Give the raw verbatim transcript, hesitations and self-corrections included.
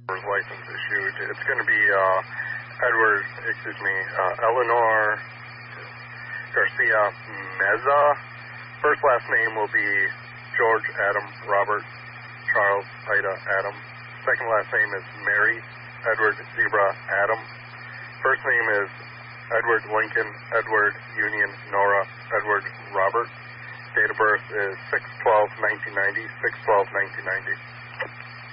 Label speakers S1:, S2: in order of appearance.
S1: license issued. It's going to be uh, Edward, excuse me, uh, Eleanor Garcia Meza. First last name will be George Adam Robert Charles Ida Adam. Second last name is Mary Edward Zebra Adam. First name is Edward Lincoln Edward Union Nora Edward Robert. Date of birth is six twelve nineteen ninety, six twelve nineteen ninety.